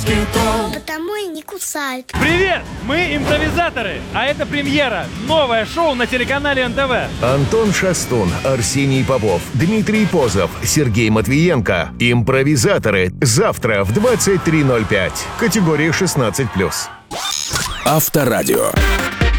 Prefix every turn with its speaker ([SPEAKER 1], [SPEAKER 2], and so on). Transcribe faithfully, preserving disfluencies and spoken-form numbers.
[SPEAKER 1] москитов.
[SPEAKER 2] Потому и не кусают.
[SPEAKER 3] Привет! Мы импровизаторы, а это премьера. Новое шоу на телеканале эн тэ вэ.
[SPEAKER 4] Антон Шастун, Арсений Попов, Дмитрий Позов, Сергей Матвиенко. Импровизаторы. Завтра в двадцать три ноль пять. Категория шестнадцать плюс.
[SPEAKER 5] Авторадио.